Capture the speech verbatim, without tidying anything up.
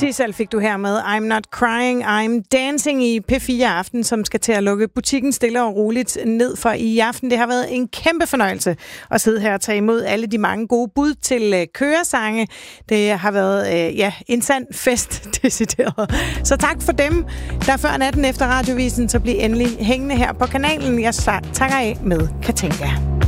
Sissel fik du her med I'm Not Crying, I'm Dancing i P fire Aften, som skal til at lukke butikken stille og roligt ned for i aften. Det har været en kæmpe fornøjelse at sidde her og tage imod alle de mange gode bud til øh, køresange. Det har været øh, ja, en sand fest, decideret. Så tak for dem, der før natten efter radiovisen, så bliver endelig hængende her på kanalen. Jeg takker af med Katinka.